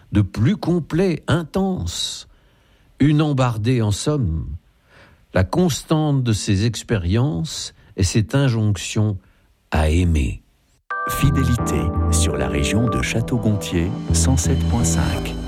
de plus complet, intense. Une embardée en somme. La constante de ces expériences est cette injonction à aimer. Fidélité sur la région de Château-Gontier 107.5.